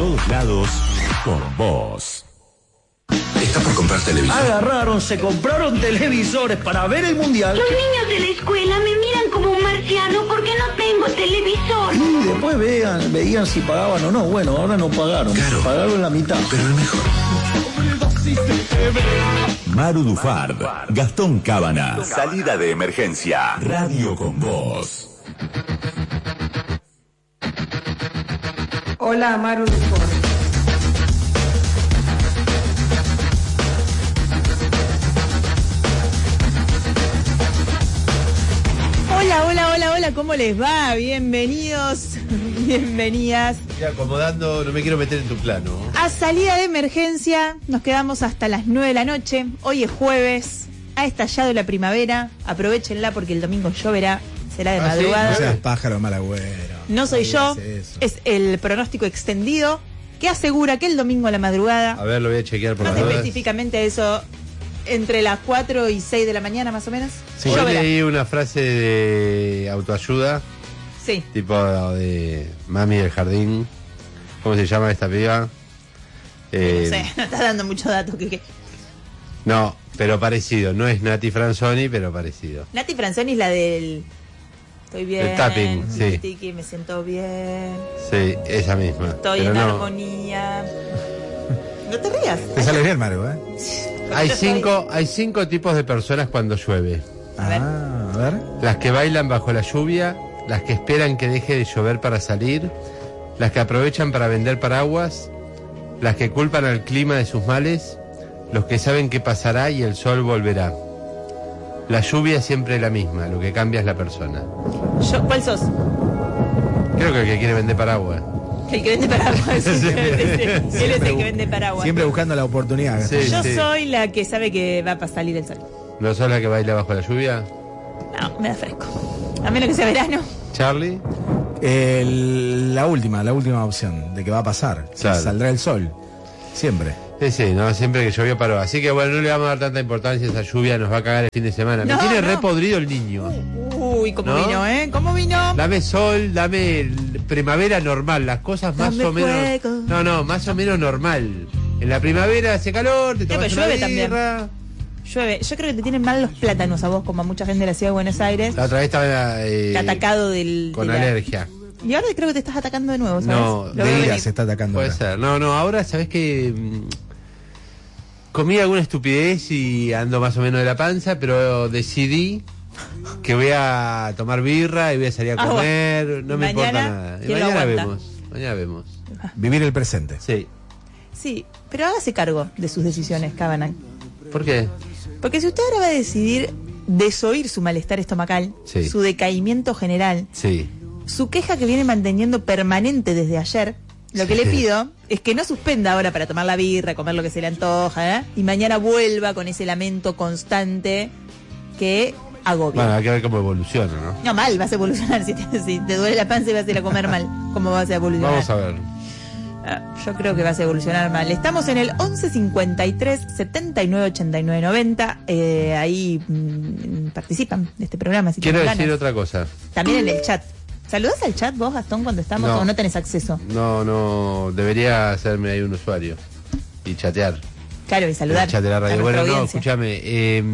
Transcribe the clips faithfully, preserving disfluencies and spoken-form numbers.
todos lados, con vos. ¿Está por comprar televisor? Agarraron, se compraron televisores para ver el mundial. Los niños de la escuela me miran como un marciano porque no tengo televisor. Y después vean, veían si pagaban o no. Bueno, ahora no pagaron. Claro. Pagaron la mitad. Pero es mejor. Maru Dufard, Gastón Cábana. Salida de emergencia. Radio con vos. Hola, Maru Dufard. Hola, hola, hola, hola, ¿cómo les va? Bienvenidos, bienvenidas. Estoy acomodando, no me quiero meter en tu plano. A salida de emergencia, nos quedamos hasta las nueve de la noche. Hoy es jueves, ha estallado la primavera. Aprovechenla porque el domingo lloverá, será de ¿Ah, madrugada. sí? No seas pájaro mal agüero. No soy No yo, digas eso. es el pronóstico extendido que asegura que el domingo a la madrugada, A ver, lo voy a chequear por más las dudas. específicamente eso, entre las cuatro y seis de la mañana más o menos, Sí, yo lloverá. leí una frase de autoayuda, Sí. tipo de Mami del Jardín. ¿Cómo se llama esta piba? Eh, No sé, no estás dando mucho dato. Que, que... no, pero parecido. No es Nati Franzoni, pero parecido. Nati Franzoni es la del... Estoy bien. El tapping, sí. Tiki, me siento bien. Sí, esa misma. Estoy pero en no. armonía. No te rías. Te sale bien, Maru, ¿eh? Hay Yo estoy- cinco, hay cinco tipos de personas cuando llueve. A ver. Ah, a ver. Las que bailan bajo la lluvia, las que esperan que deje de llover para salir, las que aprovechan para vender paraguas, las que culpan al clima de sus males, los que saben que pasará y el sol volverá. La lluvia es siempre la misma, lo que cambia es la persona. Yo, ¿cuál sos? Creo que el que quiere vender paraguas. El que vende paraguas. Él es el que vende paraguas. Siempre buscando la oportunidad. Gastón. Sí. Yo soy la que sabe que va a salir el sol. ¿No sos la que baila bajo la lluvia? No, me da fresco. A menos que sea verano. ¿Charlie? El- la última, la última opción, de que va a pasar. Claro. Saldrá el sol. Siempre. Sí, sí, no, siempre que llovió paró. Así que bueno, no le vamos a dar tanta importancia a esa lluvia, nos va a cagar el fin de semana. No, Me tiene no. re podrido el niño. Uy, ¿cómo ¿No? vino, eh? ¿Cómo vino? Dame sol, dame el- primavera normal, las cosas más Dame o menos. fuego. No, no, más o menos normal. En la primavera hace calor, te tomas pero una llueve también. birra. Llueve. Yo creo que te tienen mal los plátanos a vos, como a mucha gente de la ciudad de Buenos Aires. La otra vez estaba eh, Atacado del. con de la- alergia. Y ahora creo que te estás atacando de nuevo, ¿sabes? No, Lo de veo Ira venir. se está atacando. Puede ahora. ser. No, no, ahora sabes que mm, comí alguna estupidez y ando más o menos de la panza, pero decidí que voy a tomar birra y voy a salir a Ah, comer, no me mañana, importa nada. Y ¿quién lo mañana aguanta? vemos, mañana vemos. Vivir el presente. Sí. Sí, pero hágase cargo de sus decisiones, Cabanan. ¿Por qué? Porque si usted ahora va a decidir desoír su malestar estomacal, Sí. su decaimiento general, Sí. su queja que viene manteniendo permanente desde ayer, lo que Sí. le pido es que no suspenda ahora para tomar la birra, comer lo que se le antoja, ¿eh? Y mañana vuelva con ese lamento constante que agobia. Bueno, hay que ver cómo evoluciona, ¿no? No, mal, vas a evolucionar. Si te, si te duele la panza y vas a ir a comer mal, ¿cómo vas a evolucionar? Vamos a ver. Ah, yo creo que vas a evolucionar mal. Estamos en el once cincuenta y tres setenta y nueve ochenta y nueve noventa. Eh, ahí mm, participan de este programa. Si Quiero tienen decir ganas. otra cosa. También en el chat. ¿Saludás al chat vos, Gastón, cuando estamos No. o no tenés acceso? No, no, debería hacerme ahí un usuario y chatear. Claro, y saludar. El chat de la radio. a Bueno, nuestra no, audiencia. escúchame. Eh,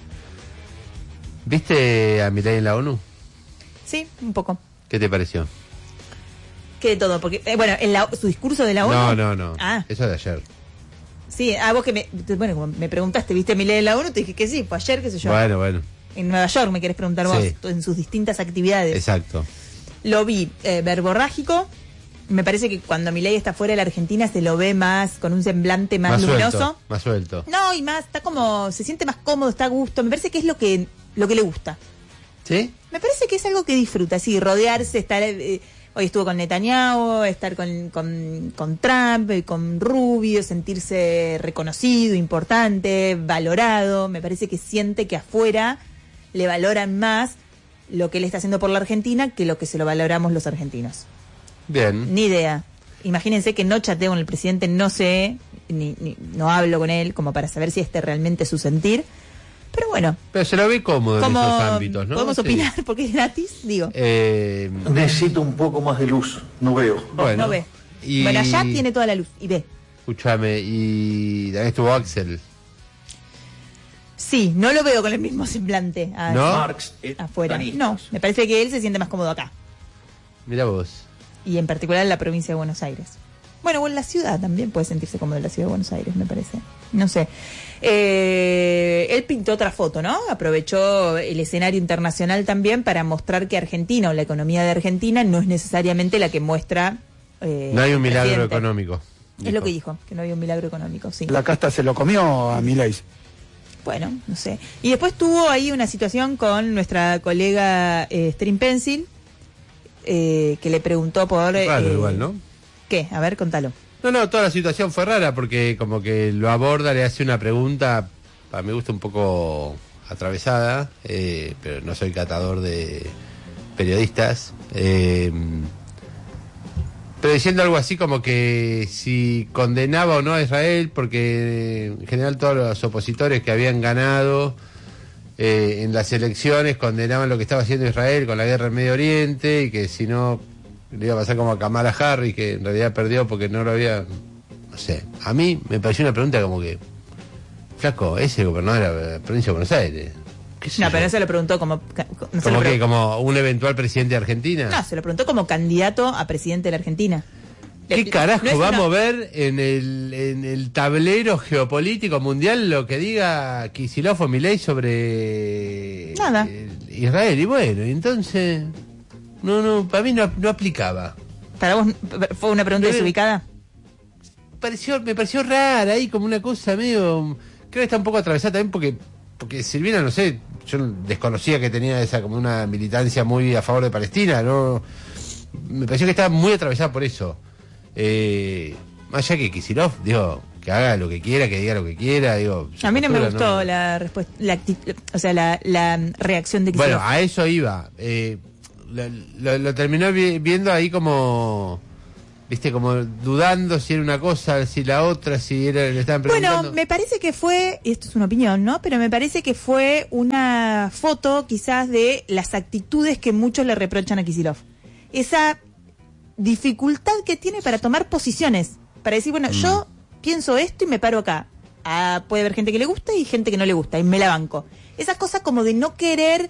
¿Viste a Milei en la ONU? Sí, un poco. ¿Qué te pareció? ¿Qué de todo? Porque, eh, bueno, en la- su discurso de la ONU. No, no, no. Ah, Eso de ayer. sí, a vos que me. Bueno, como me preguntaste, ¿viste a Milei en la ONU? Te dije que sí, fue ayer, qué sé yo. Bueno, bueno. En Nueva York me querés preguntar vos, Sí. en sus distintas actividades. Exacto. Lo vi eh, verborrágico. Me parece que cuando Milei está fuera de la Argentina se lo ve más, con un semblante más, Más luminoso. suelto. Más suelto. No, y más, está como, se siente más cómodo, está a gusto. Me parece que es lo que, lo que le gusta. ¿Sí? Me parece que es algo que disfruta, sí, rodearse, estar... eh, hoy estuvo con Netanyahu, estar con, con, con Trump, eh, con Rubio, sentirse reconocido, importante, valorado. Me parece que siente que afuera le valoran más lo que él está haciendo por la Argentina que lo que se lo valoramos los argentinos. Bien. Ni idea. Imagínense que no chateo con el presidente, no sé, ni, ni no hablo con él como para saber si este realmente es su sentir. Pero bueno, Pero se lo ve cómodo en como esos ámbitos, ¿no? podemos Sí. opinar porque es gratis, digo. Eh, Necesito un poco más de luz, no veo. bueno, No ve. Y... Bueno, allá tiene toda la luz y ve. Escúchame, y también estuvo Axel. Sí, no lo veo con el mismo semblante a- ¿No? Marx, eh, afuera. tanistas. No, me parece que él se siente más cómodo acá. Mira vos. Y en particular en la provincia de Buenos Aires. Bueno, o en la ciudad también puede sentirse cómodo en la ciudad de Buenos Aires, me parece. No sé. Eh, él pintó otra foto, ¿no? Aprovechó el escenario internacional también para mostrar que Argentina o la economía de Argentina no es necesariamente la que muestra. Eh, No hay un el milagro presidente. económico. Es lo que dijo, que no había un milagro económico, sí. La casta se lo comió a Milei. Bueno, no sé. Y después tuvo ahí una situación con nuestra colega eh, Stream Pencil, eh, que le preguntó por... Raro eh, igual, ¿no? ¿Qué? A ver, contalo. No, no, toda la situación fue rara porque como que lo aborda, le hace una pregunta, para mi gusto un poco atravesada, eh, pero no soy catador de periodistas, eh, pero diciendo algo así como que si condenaba o no a Israel, porque en general todos los opositores que habían ganado eh, en las elecciones condenaban lo que estaba haciendo Israel con la guerra en Medio Oriente, y que si no le iba a pasar como a Kamala Harris, que en realidad perdió porque no lo había... No sé, a mí me pareció una pregunta como que... Flaco, ese gobernador de la provincia de Buenos Aires. ¿Qué sé No, yo? pero no se lo preguntó como... ca- no se ¿Como lo que? pre- ¿Como un eventual presidente de Argentina? No, se lo preguntó como candidato a presidente de la Argentina. ¿Qué Le- carajo no es va a una- mover en el, en el tablero geopolítico mundial lo que diga Kicillof o Milei sobre Nada. eh, Israel? Y bueno, y entonces... No, no, para mí no, no aplicaba. ¿Para vos fue una pregunta Pero- desubicada? Pareció, me pareció rara ahí, como una cosa medio... Creo que está un poco atravesada también porque, porque Silvina, no sé, yo desconocía que tenía esa como una militancia muy a favor de Palestina, ¿no? Me pareció que estaba muy atravesada por eso. Eh, más allá que Kicillof, digo, que haga lo que quiera, que diga lo que quiera, digo... su A mí no me postura, gustó la respuesta, la acti- o sea, la, la reacción de Kicillof. Bueno, a eso iba. Eh, lo, lo- lo terminó vi- viendo ahí como... Viste, como dudando si era una cosa, si la otra, si era, le estaban preguntando. Bueno, me parece que fue, y esto es una opinión, ¿no? Pero me parece que fue una foto quizás de las actitudes que muchos le reprochan a Kicillof. Esa dificultad que tiene para tomar posiciones, para decir, bueno, yo pienso esto y me paro acá. Ah, puede haber gente que le gusta y gente que no le gusta, y me la banco. Esa cosa como de no querer,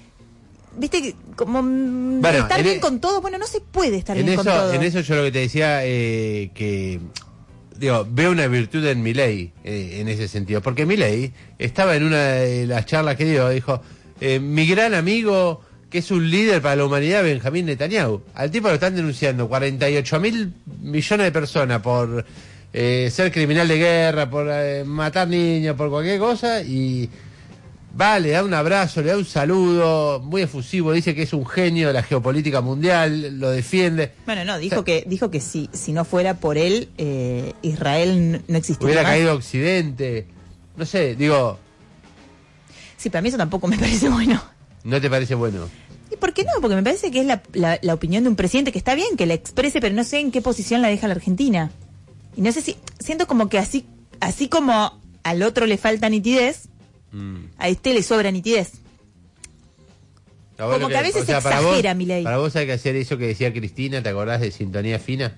viste, que como mm, Bueno, estar en bien e- con todo. Bueno, no se puede estar En bien eso, con todo. en eso yo lo que te decía, eh, que digo, veo una virtud en Milei, eh, en ese sentido, porque Milei estaba en una de las charlas que dio, dijo, eh, mi gran amigo, que es un líder para la humanidad, Benjamín Netanyahu. Al tipo lo están denunciando cuarenta y ocho mil millones de personas por eh, ser criminal de guerra, por eh, matar niños, por cualquier cosa, y va, le da un abrazo, le da un saludo, muy efusivo, dice que es un genio de la geopolítica mundial, lo defiende. Bueno, no, dijo O sea, que dijo que si si no fuera por él, eh, Israel no, no existiría hubiera más. caído Occidente. No sé, digo, Sí, para mí eso tampoco me parece bueno. ¿no te parece bueno? ¿Y por qué no? Porque me parece que es la, la, la opinión de un presidente que está bien que la exprese, pero no sé en qué posición la deja la Argentina. Y no sé si, siento como que así, así como al otro le falta nitidez, Mm. a este le sobra nitidez. A vos Como lo que a veces para exagera, vos, Milei. Para vos hay que hacer eso que decía Cristina, ¿te acordás de sintonía fina?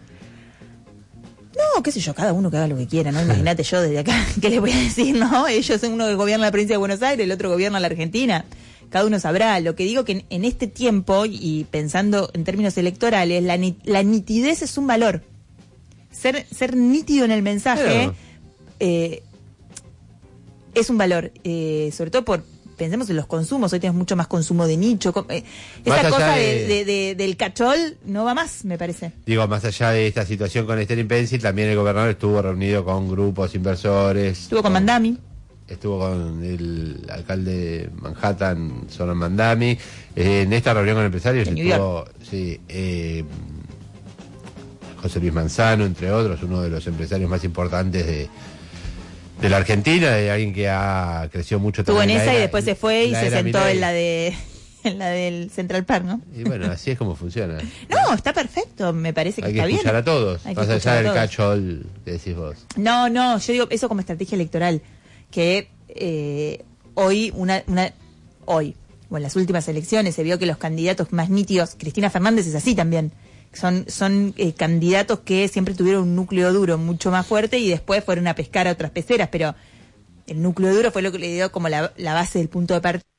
No, qué sé yo, cada uno que haga lo que quiera, ¿no? Imagínate yo desde acá, ¿qué les voy a decir, no? Ellos son uno que gobierna la provincia de Buenos Aires, el otro gobierna la Argentina. Cada uno sabrá. Lo que digo que en, en este tiempo, y pensando en términos electorales, la, ni- la nitidez es un valor. Ser, ser nítido en el mensaje Claro. eh, es un valor. Eh, sobre todo por, pensemos en los consumos, hoy tenemos mucho más consumo de nicho. com- eh, Más esa allá cosa de- de, de- de- del cachol no va más, me parece. Digo, más allá de esta situación con Sterling Pencil, también el gobernador estuvo reunido con grupos inversores. Estuvo con Mandami. Estuvo con el alcalde de Manhattan, Solon Mandami. Eh, en esta reunión con empresarios De New estuvo sí, eh, José Luis Manzano, entre otros, uno de los empresarios más importantes de, de la Argentina, de alguien que ha crecido mucho. Estuvo en también la esa y era- después se fue y la se era sentó Milei. en la de en la del Central Park, ¿no? Y bueno, así es como funciona. No, está perfecto, me parece que Hay que está bien. escuchar a todos, Hay que más escuchar allá a del todos. cachol que decís vos. No, no, yo digo eso como estrategia electoral, que eh, hoy, una, una, hoy, o en las últimas elecciones se vio que los candidatos más nítidos, Cristina Fernández es así también, Son, son eh, candidatos que siempre tuvieron un núcleo duro mucho más fuerte y después fueron a pescar a otras peceras, pero el núcleo duro fue lo que le dio como la, la base del punto de partida.